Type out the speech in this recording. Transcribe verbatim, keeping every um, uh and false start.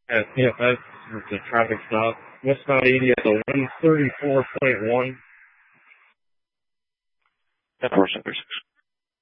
At P F S, it's a traffic stop. Westbound eighty at the one thirty-four point one. ten four seven six.